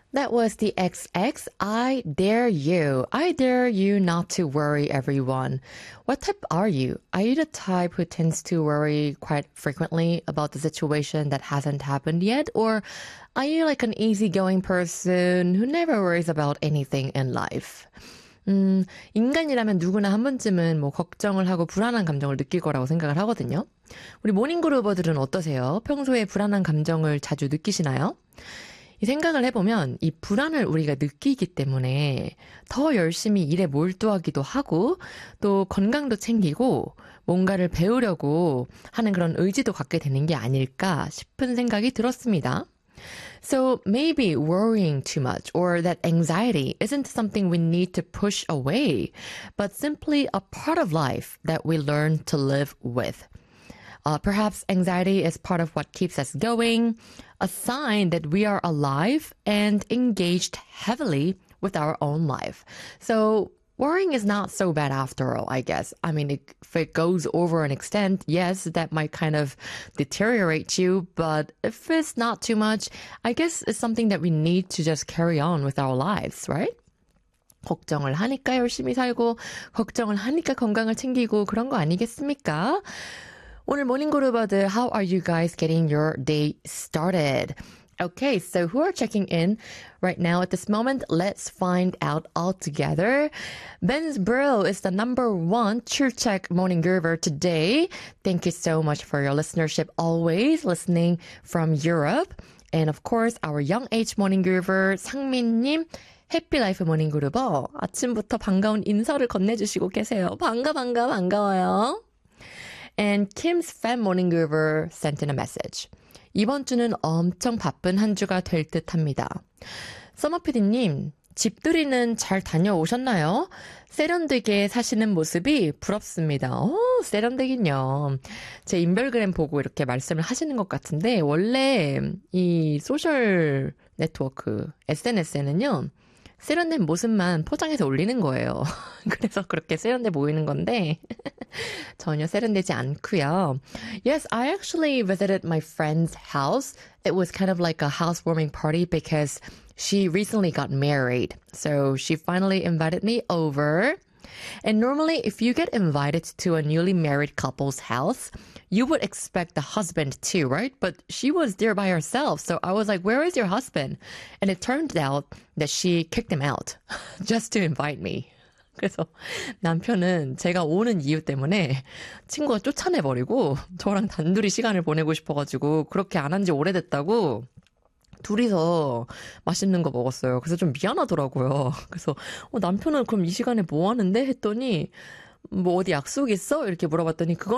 That was the XX. I dare you. I dare you not to worry, everyone. What type are you? Are you the type who tends to worry quite frequently about the situation that hasn't happened yet? Or are you like an easygoing person who never worries about anything in life? 인간이라면 누구나 한 번쯤은 뭐 걱정을 하고 불안한 감정을 느낄 거라고 생각을 하거든요. 우리 모닝그루버들은 어떠세요? 평소에 불안한 감정을 자주 느끼시나요? 이 생각을 해보면 이 불안을 우리가 느끼기 때문에 더 열심히 일에 몰두하기도 하고 또 건강도 챙기고 뭔가를 배우려고 하는 그런 의지도 갖게 되는 게 아닐까 싶은 생각이 들었습니다. So maybe worrying too much or that anxiety isn't something we need to push away, but simply a part of life that we learn to live with. Perhaps anxiety is part of what keeps us going, a sign that we are alive and engaged heavily with our own life. So worrying is not so bad after all, I guess. I mean, if it goes over an extent, yes, that might kind of deteriorate you. But if it's not too much, I guess it's something that we need to just carry on with our lives, right? 걱정을 하니까 열심히 살고, 걱정을 하니까 건강을 챙기고 그런 거 아니겠습니까? 오늘 모닝그루버들, how are you guys getting your day started? Okay, so who are checking in right now at this moment? Let's find out all together. Ben's Brill is the number one Check morning groover today. Thank you so much for your listenership, always listening from Europe. And of course, our young age morning groover, 상민님, 해피라이프 모닝 그루버. 아침부터 반가운 인사를 건네주시고 계세요. 반가워요. And Kim's Fam Morning Groover sent in a message. 이번 주는 엄청 바쁜 한 주가 될 듯합니다. 서머피디님, 집들이는 잘 다녀오셨나요? 세련되게 사시는 모습이 부럽습니다. 세련되긴요. 제 인별그램 보고 이렇게 말씀을 하시는 것 같은데 원래 이 소셜 네트워크 SNS에는요. 세련된 모습만 포장해서 올리는 거예요. 그래서 그렇게 세련돼 보이는 건데 전혀 세련되지 않고요. Yes, I actually visited my friend's house. It was kind of like a housewarming party because she recently got married. So she finally invited me over. And normally, if you get invited to a newly married couple's house, you would expect the husband too, right? But she was there by herself. So I was like, where is your husband? And it turned out that she kicked him out just to invite me. 그래서 남편은 제가 오는 이유 때문에 친구가 쫓아내버리고 저랑 단둘이 시간을 보내고 싶어가지고 그렇게 안 한 지 오래됐다고 둘이서 맛있는 거 먹었어요. 그래서 좀 미안하더라고요. 그래서 남편은 그럼 이 시간에 뭐 하는데? 했더니 뭐 어디 약속 있어? 이렇게 물어봤더니 그건